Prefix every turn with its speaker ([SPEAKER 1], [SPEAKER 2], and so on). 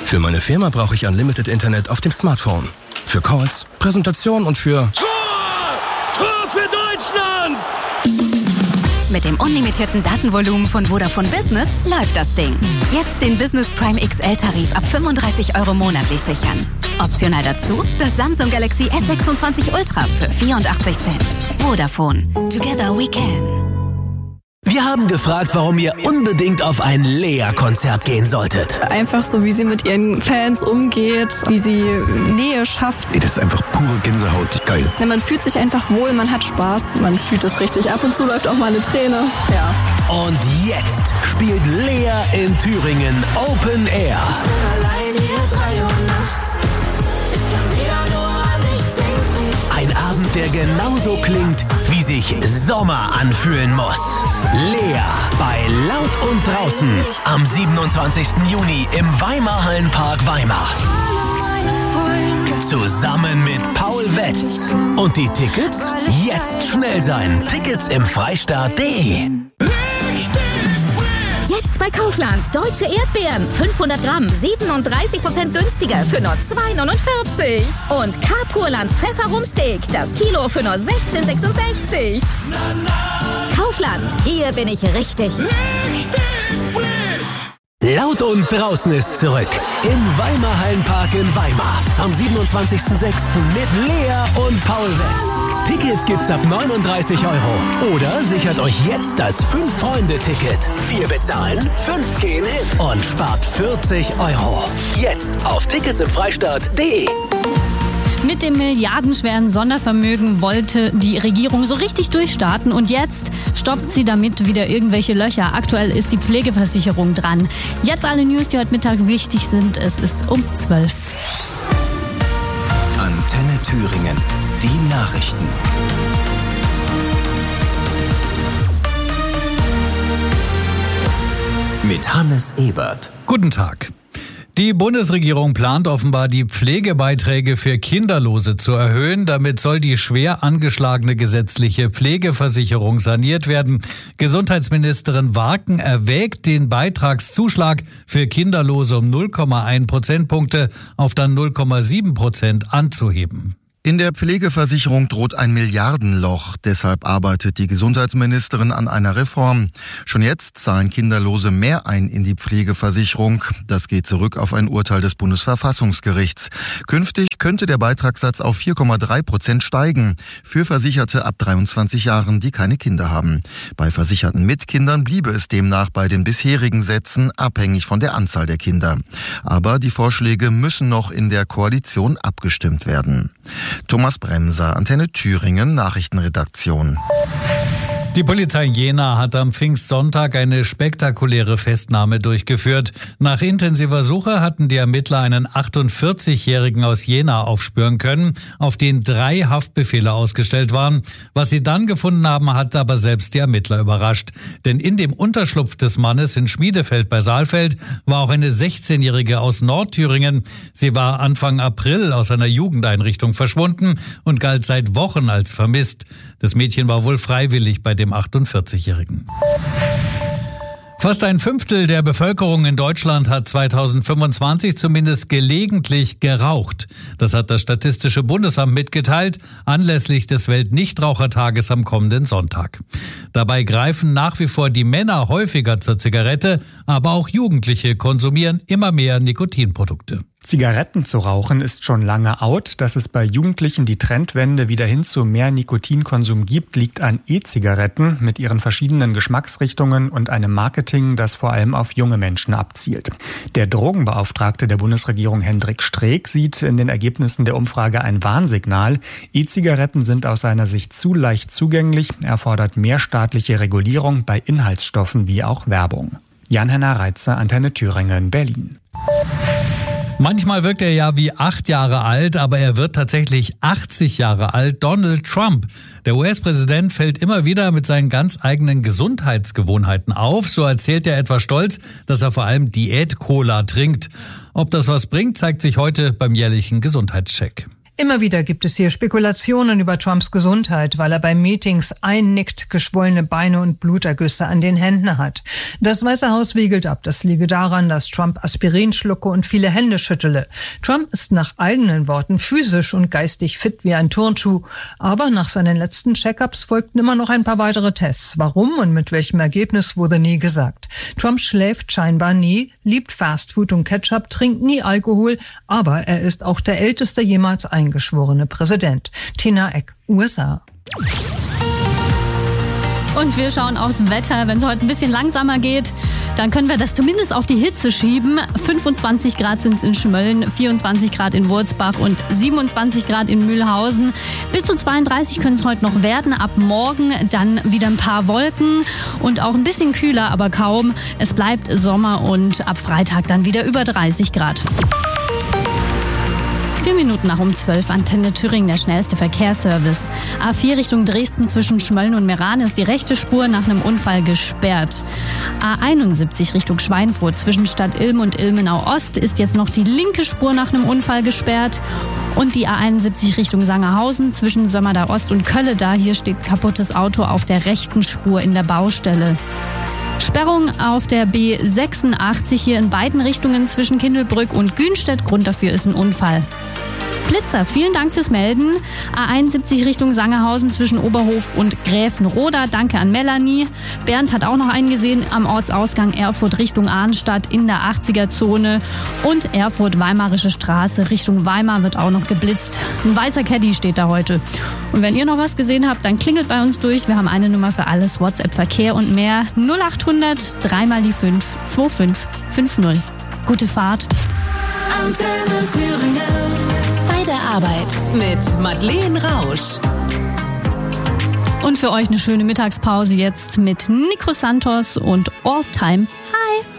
[SPEAKER 1] Für meine Firma brauche ich Unlimited Internet auf dem Smartphone. Für Calls, Präsentationen und für...
[SPEAKER 2] Tor für Deutschland!
[SPEAKER 3] Mit dem unlimitierten Datenvolumen von Vodafone Business läuft das Ding. Jetzt den Business Prime XL-Tarif ab 35 € monatlich sichern. Optional dazu das Samsung Galaxy S26 Ultra für 84 Cent. Vodafone. Together we can.
[SPEAKER 4] Wir haben gefragt, warum ihr unbedingt auf ein Lea-Konzert gehen solltet.
[SPEAKER 5] Einfach so, wie sie mit ihren Fans umgeht, wie sie Nähe schafft.
[SPEAKER 6] Das ist einfach pure Gänsehaut. Geil.
[SPEAKER 5] Ja, man fühlt sich einfach wohl, man hat Spaß, man fühlt es richtig. Ab und zu läuft auch mal eine Träne. Ja.
[SPEAKER 4] Und jetzt spielt Lea in Thüringen Open Air.
[SPEAKER 7] Ich bin allein hier 3 Uhr nachts. Ich kann wieder nur an dich denken.
[SPEAKER 4] Ein Abend, der genauso klingt, wie sich Sommer anfühlen muss. Lea bei Laut und Draußen am 27. Juni im Weimar-Hallenpark Weimar. Zusammen mit Paul Wetz. Und die Tickets? Jetzt schnell sein. Tickets im Freistaat.de.
[SPEAKER 3] Jetzt bei Kaufland. Deutsche Erdbeeren. 500 Gramm. 37% günstiger für nur 2,49. Und Carpurland Pfefferrumsteak. Das Kilo für nur 16,66. Kaufland. Hier bin ich richtig.
[SPEAKER 4] Laut und Draußen ist zurück. Im Weimar-Hallenpark in Weimar. Am 27.06. mit Lea und Paul Wetz. Tickets gibt's ab 39 €. Oder sichert euch jetzt das 5-Freunde-Ticket. 4 bezahlen, 5 gehen hin. Und spart 40 €. Jetzt auf ticketsimfreistaat.de.
[SPEAKER 8] Mit dem milliardenschweren Sondervermögen wollte die Regierung so richtig durchstarten und jetzt stoppt sie damit wieder irgendwelche Löcher. Aktuell ist die Pflegeversicherung dran. Jetzt alle News, die heute Mittag wichtig sind. Es ist um 12.
[SPEAKER 1] Antenne Thüringen. Die Nachrichten. Mit Hannes Ebert.
[SPEAKER 9] Guten Tag. Die Bundesregierung plant offenbar, die Pflegebeiträge für Kinderlose zu erhöhen. Damit soll die schwer angeschlagene gesetzliche Pflegeversicherung saniert werden. Gesundheitsministerin Warken erwägt, den Beitragszuschlag für Kinderlose um 0,1 Prozentpunkte auf dann 0,7% anzuheben.
[SPEAKER 10] In der Pflegeversicherung droht ein Milliardenloch. Deshalb arbeitet die Gesundheitsministerin an einer Reform. Schon jetzt zahlen Kinderlose mehr ein in die Pflegeversicherung. Das geht zurück auf ein Urteil des Bundesverfassungsgerichts. Künftig könnte der Beitragssatz auf 4,3% steigen. Für Versicherte ab 23 Jahren, die keine Kinder haben. Bei Versicherten mit Kindern bliebe es demnach bei den bisherigen Sätzen, abhängig von der Anzahl der Kinder. Aber die Vorschläge müssen noch in der Koalition abgestimmt werden. Thomas Bremser, Antenne Thüringen, Nachrichtenredaktion.
[SPEAKER 9] Die Polizei Jena hat am Pfingstsonntag eine spektakuläre Festnahme durchgeführt. Nach intensiver Suche hatten die Ermittler einen 48-Jährigen aus Jena aufspüren können, auf den 3 Haftbefehle ausgestellt waren. Was sie dann gefunden haben, hat aber selbst die Ermittler überrascht. Denn in dem Unterschlupf des Mannes in Schmiedefeld bei Saalfeld war auch eine 16-Jährige aus Nordthüringen. Sie war Anfang April aus einer Jugendeinrichtung verschwunden und galt seit Wochen als vermisst. Das Mädchen war wohl freiwillig bei dem 48-Jährigen. Fast ein Fünftel der Bevölkerung in Deutschland hat 2025 zumindest gelegentlich geraucht. Das hat das Statistische Bundesamt mitgeteilt, anlässlich des Weltnichtrauchertages am kommenden Sonntag. Dabei greifen nach wie vor die Männer häufiger zur Zigarette, aber auch Jugendliche konsumieren immer mehr Nikotinprodukte.
[SPEAKER 11] Zigaretten zu rauchen ist schon lange out. Dass es bei Jugendlichen die Trendwende wieder hin zu mehr Nikotinkonsum gibt, liegt an E-Zigaretten mit ihren verschiedenen Geschmacksrichtungen und einem Marketing, das vor allem auf junge Menschen abzielt. Der Drogenbeauftragte der Bundesregierung Hendrik Streeck sieht in den Ergebnissen der Umfrage ein Warnsignal. E-Zigaretten sind aus seiner Sicht zu leicht zugänglich. Er fordert mehr staatliche Regulierung bei Inhaltsstoffen wie auch Werbung. Jan-Henner Reitzer, Antenne Thüringen, Berlin.
[SPEAKER 9] Manchmal wirkt er ja wie 8 Jahre alt, aber er wird tatsächlich 80 Jahre alt. Donald Trump. Der US-Präsident fällt immer wieder mit seinen ganz eigenen Gesundheitsgewohnheiten auf. So erzählt er etwas stolz, dass er vor allem Diät-Cola trinkt. Ob das was bringt, zeigt sich heute beim jährlichen Gesundheitscheck.
[SPEAKER 12] Immer wieder gibt es hier Spekulationen über Trumps Gesundheit, weil er bei Meetings einnickt, geschwollene Beine und Blutergüsse an den Händen hat. Das Weiße Haus wiegelt ab, das liege daran, dass Trump Aspirin schlucke und viele Hände schüttele. Trump ist nach eigenen Worten physisch und geistig fit wie ein Turnschuh, aber nach seinen letzten Check-ups folgten immer noch ein paar weitere Tests. Warum und mit welchem Ergebnis wurde nie gesagt. Trump schläft scheinbar nie, liebt Fastfood und Ketchup, trinkt nie Alkohol, aber er ist auch der älteste jemals eingeschworene Präsident. Tina Eck, USA.
[SPEAKER 8] Und wir schauen aufs Wetter. Wenn es heute ein bisschen langsamer geht, dann können wir das zumindest auf die Hitze schieben. 25 Grad sind es in Schmölln, 24 Grad in Wurzbach und 27 Grad in Mühlhausen. Bis zu 32 können es heute noch werden. Ab morgen dann wieder ein paar Wolken und auch ein bisschen kühler, aber kaum. Es bleibt Sommer und ab Freitag dann wieder über 30 Grad. 4 Minuten nach um 12, Antenne Thüringen, der schnellste Verkehrsservice. A4 Richtung Dresden zwischen Schmölln und Meran ist die rechte Spur nach einem Unfall gesperrt. A71 Richtung Schweinfurt zwischen Stadt Ilm und Ilmenau Ost ist jetzt noch die linke Spur nach einem Unfall gesperrt. Und die A71 Richtung Sangerhausen zwischen Sömmerda Ost und Kölleda, hier steht kaputtes Auto auf der rechten Spur in der Baustelle. Sperrung auf der B86 hier in beiden Richtungen zwischen Kindelbrück und Günstedt. Grund dafür ist ein Unfall. Blitzer, vielen Dank fürs Melden. A71 Richtung Sangerhausen zwischen Oberhof und Gräfenroda. Danke an Melanie. Bernd hat auch noch einen gesehen am Ortsausgang Erfurt Richtung Arnstadt in der 80er-Zone. Und Erfurt-Weimarische Straße Richtung Weimar wird auch noch geblitzt. Ein weißer Caddy steht da heute. Und wenn ihr noch was gesehen habt, dann klingelt bei uns durch. Wir haben eine Nummer für alles, WhatsApp, Verkehr und mehr. 0800 3 mal die 5 2550. Gute Fahrt.
[SPEAKER 7] Antenne Thüringen. Bei der Arbeit mit Madeleine Rausch.
[SPEAKER 8] Und für euch eine schöne Mittagspause jetzt mit Nico Santos und All Time High.